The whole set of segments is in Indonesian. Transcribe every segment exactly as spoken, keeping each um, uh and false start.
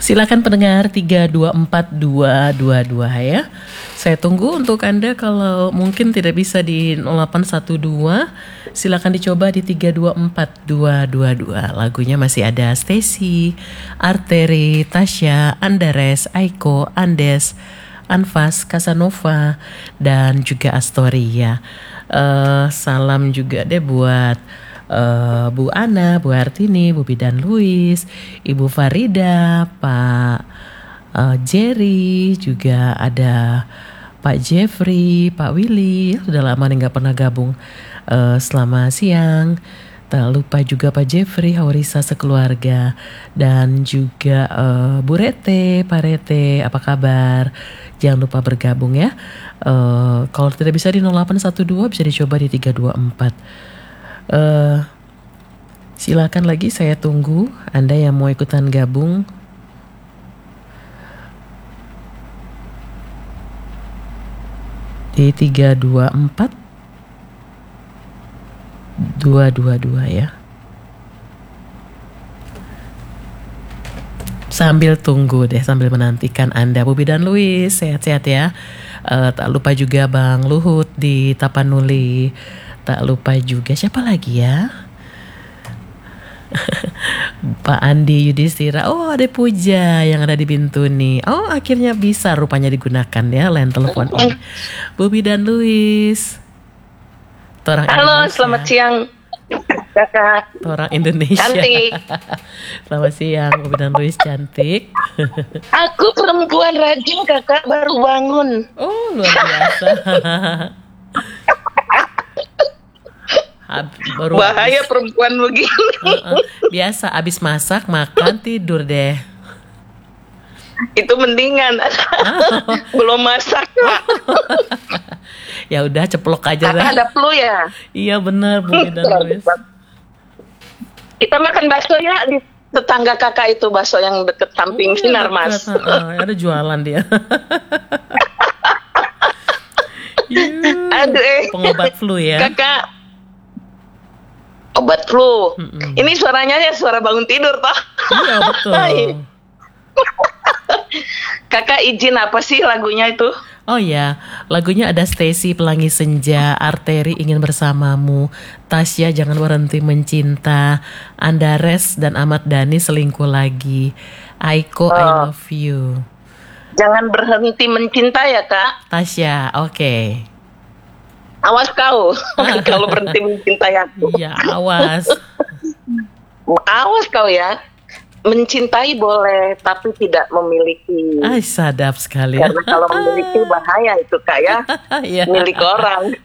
Silakan pendengar tiga dua empat dua dua dua ya. Saya tunggu untuk Anda kalau mungkin tidak bisa di nol delapan satu dua, silakan dicoba di tiga dua empat dua dua dua. Lagunya masih ada Stacy, Arteri, Tasya, Andares, Aiko, Andes, Anfas, Casanova, dan juga Astoria. Uh, salam juga deh buat Uh, Bu Ana, Bu Hartini, Bu Bidan Luis, Ibu Farida, Pak uh, Jerry, juga ada Pak Jeffrey, Pak Willy, sudah lama nih nggak pernah gabung. Uh, selamat siang. Tak lupa juga Pak Jeffrey, Haurisa sekeluarga, dan juga uh, Bu Rete, Pak Rete, apa kabar? Jangan lupa bergabung ya. Uh, kalau tidak bisa di nol delapan satu dua, bisa dicoba di tiga dua empat. Uh, silakan lagi, saya tunggu Anda yang mau ikutan gabung. Di tiga dua empat dua dua dua ya. Sambil tunggu deh, sambil menantikan Anda. Bobi dan Luis, sehat-sehat ya. Uh, tak lupa juga Bang Luhut di Tapanuli. Tak lupa juga siapa lagi ya? Pak Andi Yudhistira. Oh, ada Puja yang ada di Bintuni. Oh, akhirnya bisa rupanya digunakan ya line telepon ini. Bobi dan Luis. Torang Halo, Indonesia. Selamat siang Kakak. Torang Indonesia. Cantik. Selamat siang Bobi dan Luis, cantik. Aku perempuan rajin Kakak, baru bangun. Oh, luar biasa. Baru bahaya abis, perempuan begini. uh, uh, biasa abis masak, makan, tidur deh. Itu mendingan. Belum masak. Ya udah ceplok aja Kakak dah. ada flu ya? Iya benar Bu dan Luis. Kita makan bakso ya di tetangga kakak itu, bakso yang deket samping Oh, Sinar deket, Mas. uh, uh, ada jualan dia. Yuh, Aduh eh. pengobat flu ya. Kakak obat flu. Mm-mm. Ini suaranya ya suara bangun tidur toh. Iya betul. Kakak izin apa sih lagunya itu? Oh ya, lagunya ada Stacy Pelangi Senja, Arteri Ingin Bersamamu, Tasya Jangan Berhenti Mencinta, Andares dan Ahmad Dhani Selingkuh Lagi, Aiko I Oh. Love You. Jangan berhenti mencinta ya kak. Tasya, oke. Okay. Awas kau kalau berhenti mencintai aku. Iya, awas. Awas kau ya. Mencintai boleh, tapi tidak memiliki. Ay, sadap sekali. Karena kalau memiliki bahaya itu kak ya. Ya. Milik orang.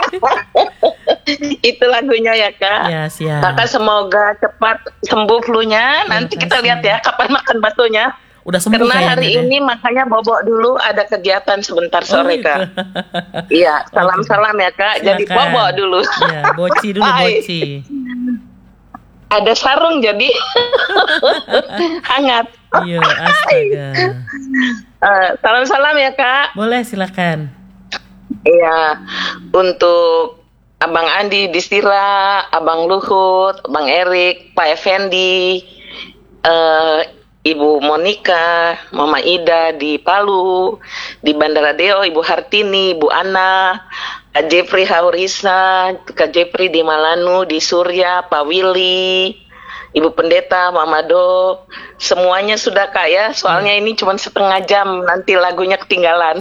Itu lagunya ya kak. Ya, siap. Kakak semoga cepat sembuh flu-nya. Nanti kita lihat ya kapan makan baksonya. Udah sembuh Karena kayaknya hari deh. ini makanya bobok dulu ada kegiatan sebentar sore Oh, gitu. kak. Iya, salam-salam ya kak. Jadi Silakan. bobok dulu. Ya, boci dulu Hai. boci. Ada sarung jadi hangat. Iya, astaga. Eh, salam-salam ya kak. Boleh, silakan. Iya, untuk Abang Andi Distira, Abang Luhut, Abang Erik, Pak Effendi, eh, Ibu Monica, Mama Ida di Palu, di Bandara Deo, Ibu Hartini, Ibu Ana, Kak Jeffrey Haurisa, Kak Jeffrey di Malanu, di Surya, Pak Willy, Ibu Pendeta, Mama Do, semuanya sudah kak ya, soalnya ini cuma setengah jam, nanti lagunya ketinggalan.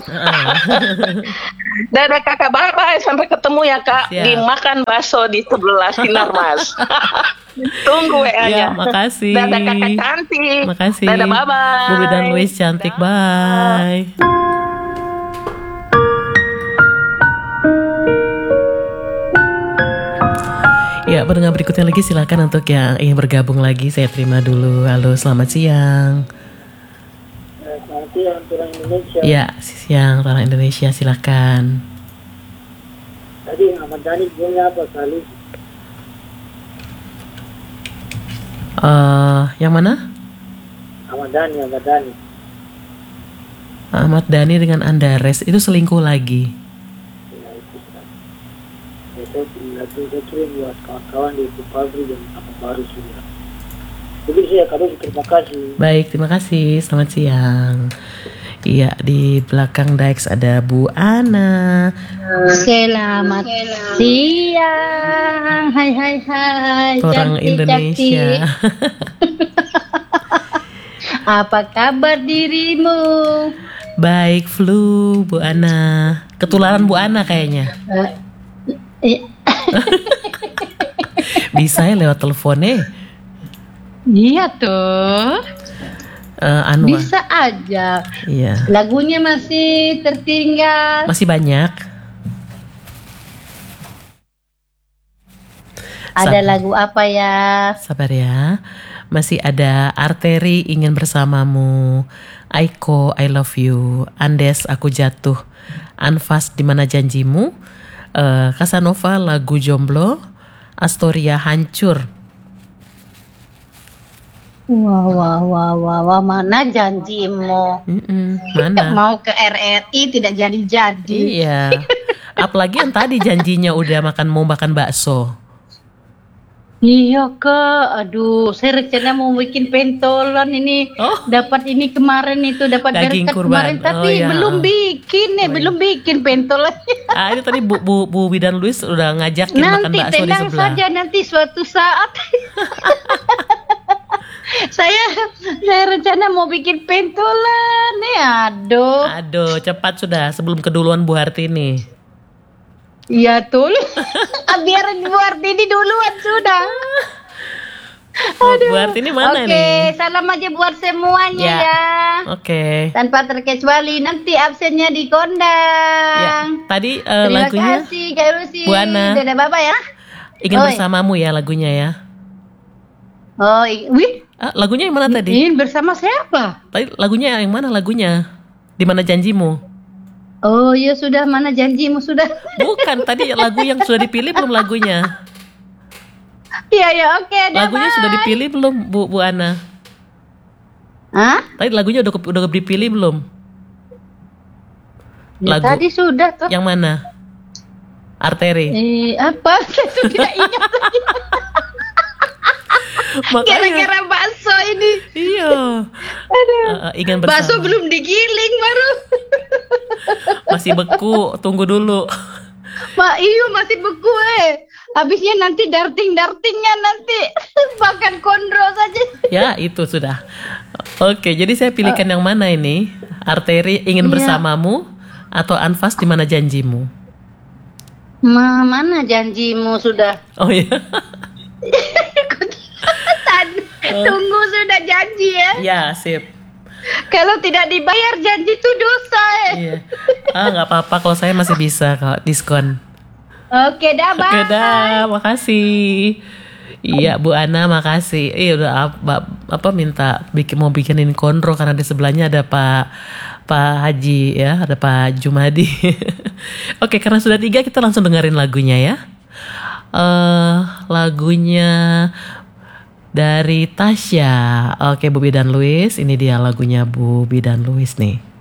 Dadah kakak, bye-bye, sampai ketemu ya kak, Siap. di makan bakso di sebelah Sinar Mas. Tunggu W A-nya. Ya, makasih. Dadah kakak cantik. Makasih. Dadah, bye-bye. Bobi dan Luis cantik, bye. Ya, pendengar berikutnya lagi silakan untuk yang ingin bergabung lagi. Saya terima dulu. Halo, selamat siang. Selamat siang, Orang Indonesia. Ya, siang orang Indonesia, silakan. Tadi Ahmad Dhani punya apa kali? Uh, yang mana? Ahmad Dhani, Ahmad Dhani. Ahmad Dhani dengan Andares itu selingkuh lagi. Ya, itu sudah. Besok lagu saya kirim buat kawan-kawan di Pabrik dan apa baru sudah. Begitu ya, Kak Rosi, terima kasih. Baik, terima kasih. Selamat siang. Iya, di belakang Dax ada Bu Ana. Selamat siang. Hai hai hai. Orang Cantik, Indonesia. cantik. Apa kabar dirimu? Baik, flu Bu Ana. Ketularan Bu Ana kayaknya. Uh, i- Bisa ya lewat teleponnya. iya tuh. Eh, anu. Bisa aja. Iya. Lagunya masih tertinggal. Masih banyak. Ada Sabar. lagu apa ya? Sabar ya. Masih ada Arteri Ingin Bersamamu, Aiko I Love You, Andes Aku Jatuh, Anfas Dimana Janjimu, eh, Casanova Lagu Jomblo, Astoria Hancur. Wah wah wah wah wah, mana janjimu? Mm-mm, mana? Mau ke R R I tidak jadi-jadi. Iya. Apalagi yang tadi janjinya udah makan mau makan bakso. Iya Kak, aduh saya rencana mau bikin pentolan ini. Oh. Dapat ini kemarin itu, dapat Daging berkat kurban. kemarin, tapi Oh, iya. belum bikin nih, belum bikin pentolannya. Ah, ini tadi Bu Bu Bu Bidan Luis udah ngajakin makan Nanti bakso di tenang sebelah. saja, nanti suatu saat saya saya rencana mau bikin pentolan nih, aduh. Aduh, cepat sudah sebelum keduluan Bu Hartini. Iya tuh. Biar Bu Artini duluan sudah. Bu, Bu Hartini mana Oke, nih? salam aja buat semuanya Ya. ya. Oke. Tanpa terkecuali nanti absennya Ya, dikondang. tadi eh, Terima lagunya kasih Kak Rusi. Bu Ana. Dadah Bapak ya. Ingin Oi. Bersamamu ya lagunya ya. Oh, i- wih, Ah, lagunya yang mana tadi? ini bersama siapa? Tadi lagunya yang mana lagunya? Di Mana Janjimu? Oh, ya sudah, mana janjimu sudah. Bukan, tadi lagu yang sudah dipilih belum lagunya? Iya ya, oke, dah, Lagunya bye. sudah dipilih belum Bu Bu Ana? Hah? Tadi lagunya udah ke- udah dipilih belum? Ya, Lagu tadi sudah tuh. yang mana? Arteri. Eh, apa? Saya tuh tidak ingat. Makanya Gara-gara bakso ini. iya. Aduh. Eh, eh, ingin bersama. Bakso belum digiling baru. Masih beku, tunggu dulu. Pak iyo masih beku eh. Habisnya nanti darting-dartingnya nanti makan kondro saja. Ya, itu sudah. Oke, jadi saya pilihkan yang mana ini? Arteri Ingin Iya. Bersamamu atau Anfas Di Mana Janjimu? Ma, mana janjimu sudah? Oh iya. Tan- Tunggu sudah janji ya. Ya, sip. Kalau tidak dibayar janji itu dosa eh. Iya. Ah, nggak apa-apa kalau saya masih bisa kok diskon. Oke dah, bye. Oke dah, makasih. Iya, Bu Ana, makasih. Iya udah apa, apa minta bikin mau bikinin kondro karena di sebelahnya ada Pak Pak Haji ya, ada Pak Jumadi. Oke, karena sudah tiga kita langsung dengerin lagunya ya. Eh, lagunya dari Tasya. Oke, Bu Bidan Luis, ini dia lagunya Bu Bidan Luis nih.